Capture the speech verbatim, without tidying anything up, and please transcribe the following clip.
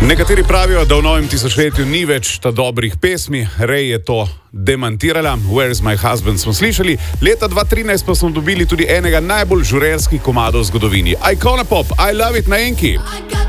Nekateri pravijo, da v novem tisočletju ni več ta dobrih pesmi. Ray je to demantirala. Where's my husband smo slišali. Leta dva tisoč trinajst pa smo dobili tudi enega najbolj žurerskih komadov v zgodovini. Icona Pop, I love it na Enki.